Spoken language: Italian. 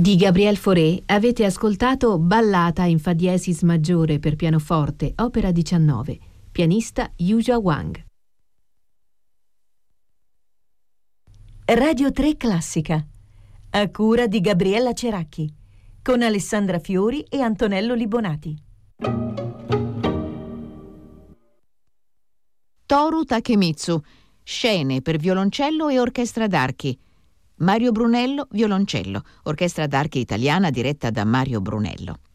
Di Gabriel Fauré avete ascoltato Ballata in fa diesis maggiore per pianoforte, opera 19, pianista Yuzha Wang. Radio 3 Classica, a cura di Gabriella Ceracchi, con Alessandra Fiori e Antonello Libonati. Toru Takemitsu, scene per violoncello e orchestra d'archi. Mario Brunello, violoncello, orchestra d'archi italiana diretta da Mario Brunello.